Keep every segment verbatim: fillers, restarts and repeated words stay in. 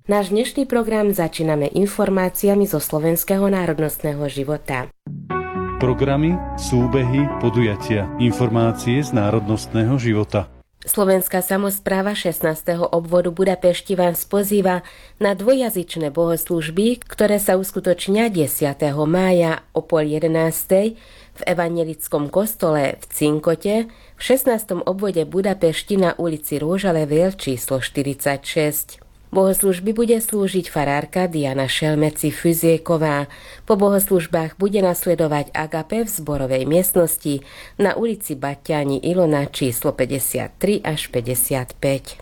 Náš dnešný program začíname informáciami zo slovenského národnostného života. Programy, súbehy, podujatia, informácie z národnostného života. Slovenská samospráva šestnásteho obvodu Budapešti vás pozýva na dvojjazyčné bohoslúžby, ktoré sa uskutočnia desiateho mája o pol jedenástej v evanjelickom kostole v Cinkote v šestnástom obvode Budapešti na ulici Róžalevél číslo štyridsaťšesť. Bohoslúžby bude slúžiť farárka Diana Šelmeci-Füzieková. Po bohoslúžbách bude nasledovať agape v zborovej miestnosti na ulici Baťáni Ilona číslo päťdesiattri až päťdesiatpäť.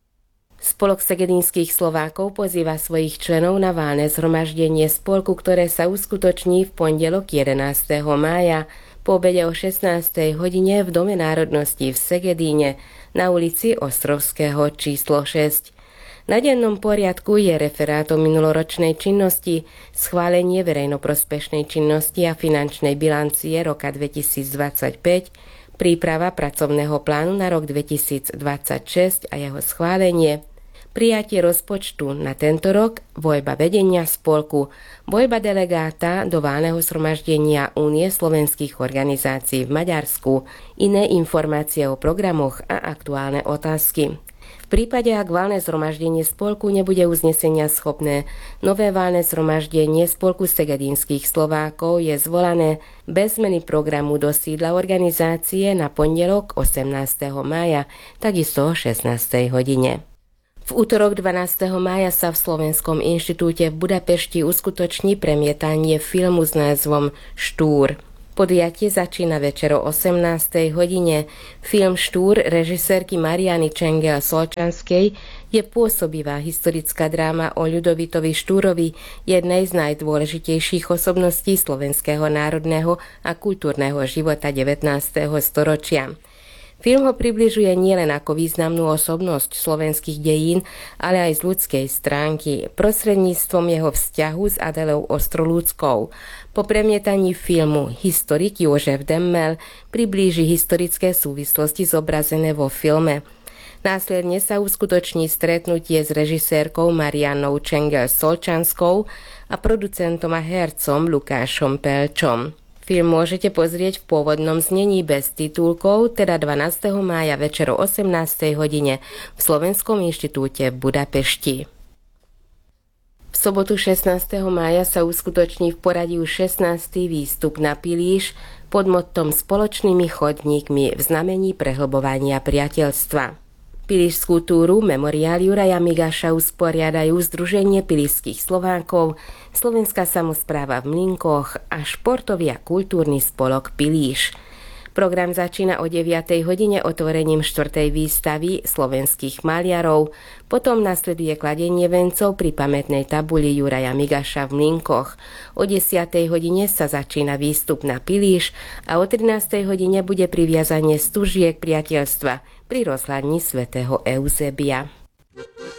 Spolok segedínskych Slovákov pozýva svojich členov na valné zhromaždenie spolku, ktoré sa uskutoční v pondelok jedenásteho mája po obede o šestnástej hodine v Dome národností v Segedíne na ulici Ostrovského číslo šesť. Na dennom poriadku je referát o minuloročnej činnosti, schválenie verejnoprospešnej činnosti a finančnej bilancie roka dvetisícdvadsaťpäť, príprava pracovného plánu na rok dvetisícdvadsaťšesť a jeho schválenie, prijatie rozpočtu na tento rok, voľba vedenia spolku, voľba delegáta do valného zhromaždenia Únie slovenských organizácií v Maďarsku, iné informácie o programoch a aktuálne otázky. V prípade, ak valné zhromaždenie spolku nebude uznesenia schopné, nové valné zhromaždenie spolku segedínskych Slovákov je zvolané bez zmeny programu do sídla organizácie na pondelok osemnásteho mája, takisto o šestnástej hodine. V útorok dvanásteho mája sa v Slovenskom inštitúte v Budapešti uskutoční premietanie filmu s názvom Štúr. Podujatie začína večer o osemnástej hodine. Film Štúr režisérky Mariany Čengel-Solčanskej je pôsobivá historická dráma o Ľudovitovi Štúrovi, jednej z najdôležitejších osobností slovenského národného a kultúrneho života devätnásteho storočia. Film ho približuje nielen ako významnú osobnosť slovenských dejín, ale aj z ľudskej stránky, prostredníctvom jeho vzťahu s Adelou Ostrolúckou. Po premietaní filmu historik Jožef Demmel priblíži historické súvislosti zobrazené vo filme. Následne sa uskutoční stretnutie s režisérkou Marianou Čengel-Solčanskou a producentom a hercom Lukášom Pelčom. Film môžete pozrieť v pôvodnom znení bez titulkov, teda dvanásteho mája večer o osemnástej hodine v Slovenskom inštitúte v Budapešti. V sobotu šestnásteho mája sa uskutoční v poradí už šestnásty výstup na Pilíš pod mottom Spoločnými chodníkmi v znamení prehlbovania priateľstva. Pilíšskú túru Memoriál Juraja Migaša usporiadajú Združenie pilíšskych Slovákov, Slovenská samospráva v Mlynkoch a športový a kultúrny spolok Pilíš. Program začína o deviatej hodine otvorením štvrtej výstavy slovenských maliarov, potom nasleduje kladenie vencov pri pamätnej tabuli Juraja Migaša v Mlynkoch. O desiatej hodine sa začína výstup na Pilíš a o trinástej hodine bude priviazanie stužiek priateľstva pri rozhľadni svätého Eusebia.